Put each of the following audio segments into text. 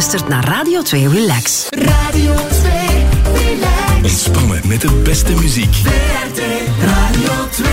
luistert naar Radio 2 Relax. Radio 2 Relax. Ontspannen met de beste muziek. VRT Radio 2.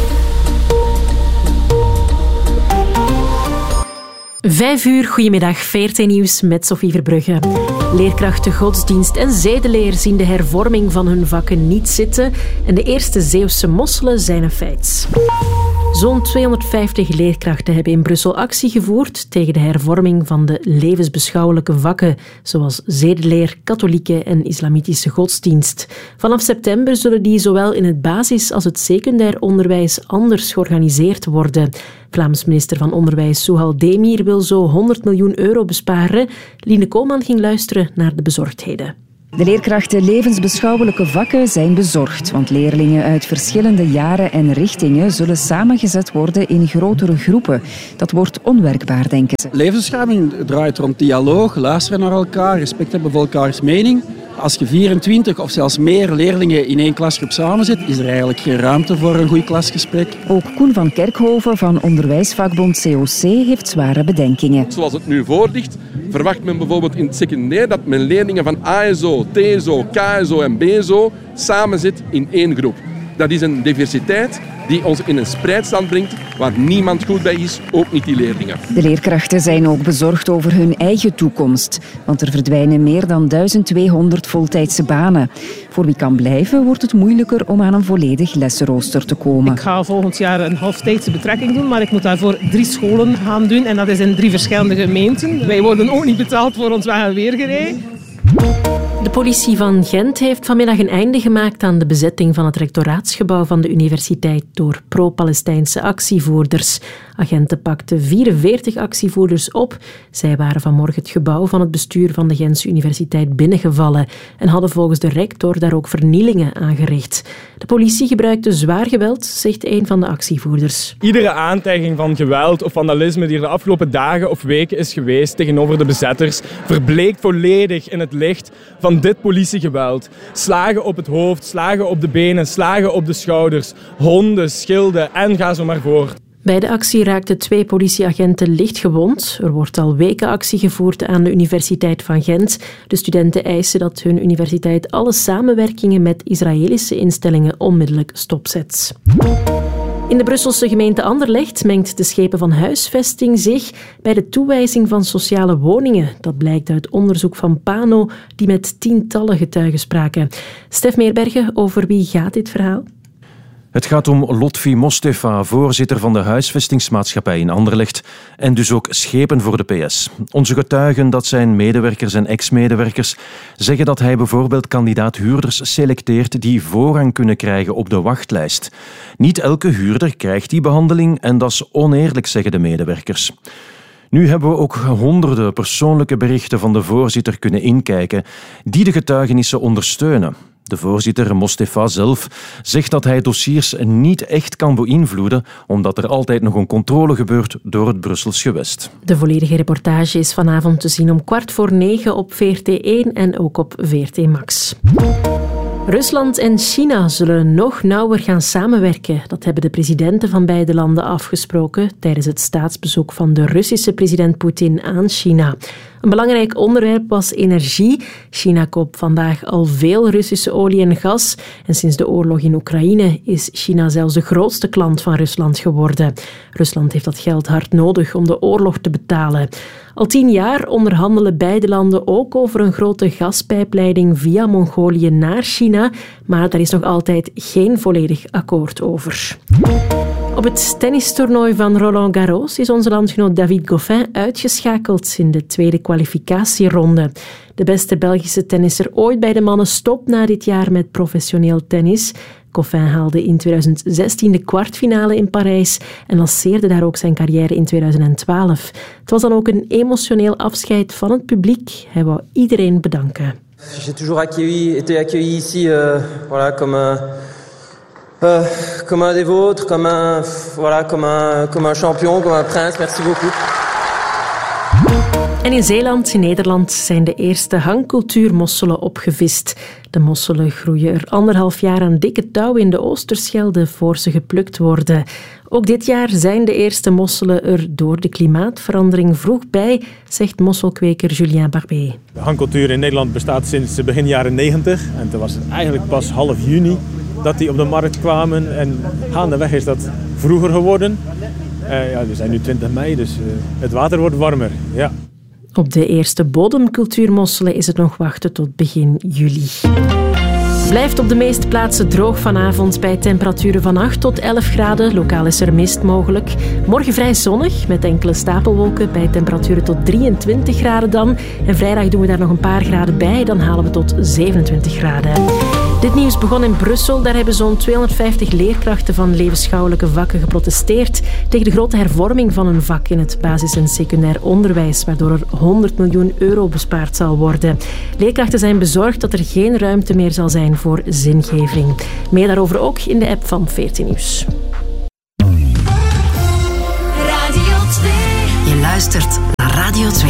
5 uur, goedemiddag, VRT Nieuws met Sophie Verbrugge. Leerkrachten godsdienst en zedeleer zien de hervorming van hun vakken niet zitten en de eerste Zeeuwse mosselen zijn een feit. Zo'n 250 leerkrachten hebben in Brussel actie gevoerd tegen de hervorming van de levensbeschouwelijke vakken, zoals zedeleer, katholieke en islamitische godsdienst. Vanaf september zullen die zowel in het basis- als het secundair onderwijs anders georganiseerd worden. Vlaams minister van Onderwijs Souhal Demir wil zo 100 miljoen euro besparen. Liene Koolman ging luisteren naar de bezorgdheden. De leerkrachten levensbeschouwelijke vakken zijn bezorgd, want leerlingen uit verschillende jaren en richtingen zullen samengezet worden in grotere groepen. Dat wordt onwerkbaar, denken ze. Levensbeschouwing draait rond dialoog, luisteren naar elkaar, respect hebben voor elkaars mening. Als je 24 of zelfs meer leerlingen in één klasgroep samenzet, is er eigenlijk geen ruimte voor een goed klasgesprek. Ook Koen van Kerkhoven van onderwijsvakbond COC heeft zware bedenkingen. Zoals het nu voor ligt, verwacht men bijvoorbeeld in het secundair dat men leerlingen van ASO, TSO, KSO en BSO samenzet in één groep. Dat is een diversiteit die ons in een spreidstand brengt waar niemand goed bij is, ook niet die leerlingen. De leerkrachten zijn ook bezorgd over hun eigen toekomst, want er verdwijnen meer dan 1200 voltijdse banen. Voor wie kan blijven, wordt het moeilijker om aan een volledig lessenrooster te komen. Ik ga volgend jaar een halftijdse betrekking doen, maar ik moet daarvoor 3 scholen gaan doen en dat is in 3 verschillende gemeenten. Wij worden ook niet betaald voor ons weg- en weergerij. De politie van Gent heeft vanmiddag een einde gemaakt aan de bezetting van het rectoraatsgebouw van de universiteit door pro-Palestijnse actievoerders. Agenten pakten 44 actievoerders op. Zij waren vanmorgen het gebouw van het bestuur van de Gentse Universiteit binnengevallen en hadden volgens de rector daar ook vernielingen aangericht. De politie gebruikte zwaar geweld, zegt een van de actievoerders. Iedere aantijging van geweld of vandalisme die er de afgelopen dagen of weken is geweest tegenover de bezetters, verbleekt volledig in het licht van dit politiegeweld. Slagen op het hoofd, slagen op de benen, slagen op de schouders, honden, schilden en ga zo maar voort. Bij de actie raakten 2 politieagenten licht gewond. Er wordt al weken actie gevoerd aan de Universiteit van Gent. De studenten eisen dat hun universiteit alle samenwerkingen met Israëlische instellingen onmiddellijk stopzet. In de Brusselse gemeente Anderlecht mengt de schepen van huisvesting zich bij de toewijzing van sociale woningen. Dat blijkt uit onderzoek van Pano, die met tientallen getuigen spraken. Stef Meerbergen, over wie gaat dit verhaal? Het gaat om Lotfi Mostefa, voorzitter van de huisvestingsmaatschappij in Anderlecht en dus ook schepen voor de PS. Onze getuigen, dat zijn medewerkers en ex-medewerkers, zeggen dat hij bijvoorbeeld kandidaat-huurders selecteert die voorrang kunnen krijgen op de wachtlijst. Niet elke huurder krijgt die behandeling en dat is oneerlijk, zeggen de medewerkers. Nu hebben we ook honderden persoonlijke berichten van de voorzitter kunnen inkijken die de getuigenissen ondersteunen. De voorzitter, Mostefa zelf, zegt dat hij dossiers niet echt kan beïnvloeden, omdat er altijd nog een controle gebeurt door het Brussels gewest. De volledige reportage is vanavond te zien om 9:15 op VRT1 en ook op VRT Max. Rusland en China zullen nog nauwer gaan samenwerken. Dat hebben de presidenten van beide landen afgesproken tijdens het staatsbezoek van de Russische president Poetin aan China. Een belangrijk onderwerp was energie. China koopt vandaag al veel Russische olie en gas. En sinds de oorlog in Oekraïne is China zelfs de grootste klant van Rusland geworden. Rusland heeft dat geld hard nodig om de oorlog te betalen. Al 10 jaar onderhandelen beide landen ook over een grote gaspijpleiding via Mongolië naar China, maar daar is nog altijd geen volledig akkoord over. Op het tennistoernooi van Roland Garros is onze landgenoot David Goffin uitgeschakeld in de tweede kwalificatieronde. De beste Belgische tennisser ooit bij de mannen stopt na dit jaar met professioneel tennis. Goffin haalde in 2016 de kwartfinale in Parijs en lanceerde daar ook zijn carrière in 2012. Het was dan ook een emotioneel afscheid van het publiek. Hij wou iedereen bedanken. J'ai toujours été accueilli ici voilà, comme un des vôtres, comme un champion, comme un prince. Merci beaucoup. En in Zeeland, in Nederland, zijn de eerste hangcultuurmosselen opgevist. De mosselen groeien er 1,5 jaar aan dikke touw in de Oosterschelde voor ze geplukt worden. Ook dit jaar zijn de eerste mosselen er door de klimaatverandering vroeg bij, zegt mosselkweker Julien Barbé. De hangcultuur in Nederland bestaat sinds begin jaren 90. En toen was het eigenlijk pas half juni dat die op de markt kwamen. En gaandeweg is dat vroeger geworden. We zijn nu 20 mei, dus het water wordt warmer. Ja. Op de eerste bodemcultuurmosselen is het nog wachten tot begin juli. Het blijft op de meeste plaatsen droog vanavond bij temperaturen van 8 tot 11 graden. Lokaal is er mist mogelijk. Morgen vrij zonnig met enkele stapelwolken bij temperaturen tot 23 graden dan. En vrijdag doen we daar nog een paar graden bij. Dan halen we tot 27 graden. Dit nieuws begon in Brussel. Daar hebben zo'n 250 leerkrachten van levensschouwelijke vakken geprotesteerd tegen de grote hervorming van een vak in het basis- en secundair onderwijs, waardoor er 100 miljoen euro bespaard zal worden. Leerkrachten zijn bezorgd dat er geen ruimte meer zal zijn voor zingeving. Meer daarover ook in de app van 14 Nieuws. Radio 2. Je luistert naar Radio 2.